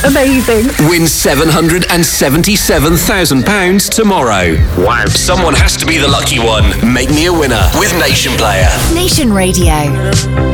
Amazing. Win £777,000 tomorrow. Wow. Someone has to be the lucky one. Make me a winner with Nation Player. Nation Radio.